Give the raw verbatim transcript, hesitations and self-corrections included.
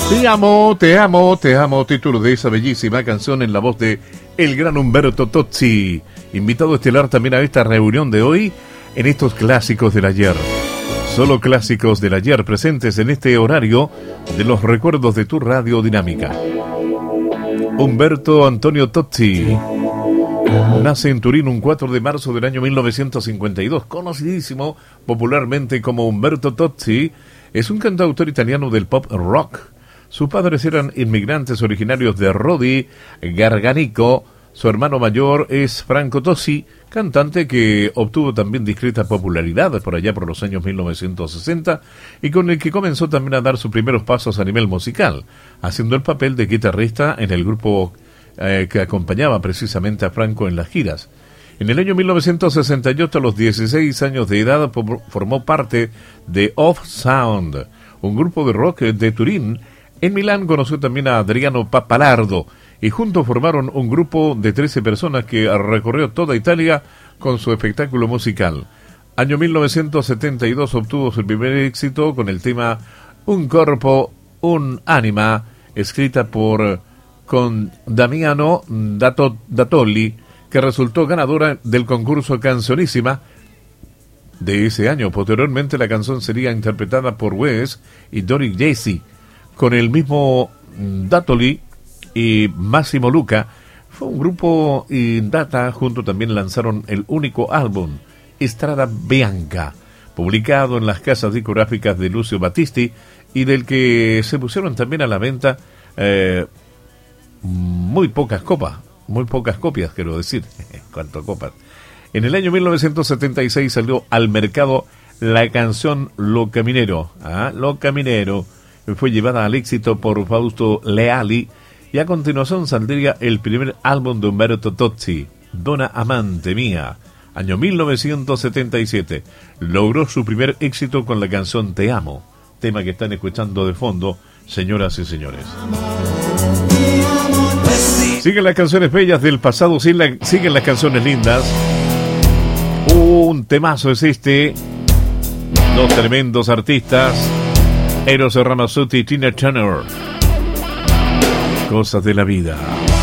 Te amo, te amo, te amo, título de esa bellísima canción en la voz de el gran Umberto Tozzi, invitado estelar también a esta reunión de hoy en estos clásicos del ayer. Solo clásicos del ayer presentes en este horario de los recuerdos de tu radio dinámica. Umberto Antonio Tozzi nace en Turín un cuatro de marzo del año mil novecientos cincuenta y dos, conocidísimo popularmente como Umberto Tozzi, es un cantautor italiano del pop rock. Sus padres eran inmigrantes originarios de Rodi, Garganico. Su hermano mayor es Franco Tozzi, cantante que obtuvo también discreta popularidad por allá por los años mil novecientos sesenta y con el que comenzó también a dar sus primeros pasos a nivel musical, haciendo el papel de guitarrista en el grupo eh, que acompañaba precisamente a Franco en las giras. En el año mil novecientos sesenta y ocho, a los dieciséis años de edad, formó parte de Off Sound, un grupo de rock de Turín. En Milán conoció también a Adriano Pappalardo y juntos formaron un grupo de trece personas que recorrió toda Italia con su espectáculo musical. Año mil novecientos setenta y dos obtuvo su primer éxito con el tema Un corpo, un anima, escrita por con Damiano Dato, Datoli, que resultó ganadora del concurso Canzonissima de ese año. Posteriormente la canción sería interpretada por Wes y Dori Jesse. Con el mismo Datoli y Massimo Luca, fue un grupo y Data junto también lanzaron el único álbum, Strada Bianca, publicado en las casas discográficas de Lucio Battisti y del que se pusieron también a la venta eh, muy pocas copas, muy pocas copias quiero decir, cuánto copas. En el año mil novecientos setenta y seis salió al mercado la canción Lo Caminero, ¿ah? Lo Caminero, fue llevada al éxito por Fausto Leali y a continuación saldría el primer álbum de Umberto Tozzi, Donna Amante Mía, año mil novecientos setenta y siete. Logró su primer éxito con la canción Te Amo, tema que están escuchando de fondo, señoras y señores. Siguen las canciones bellas del pasado, siguen las canciones lindas. Un temazo es este, dos tremendos artistas, Eros Ramazzotti y Tina Turner. Cosas de la vida.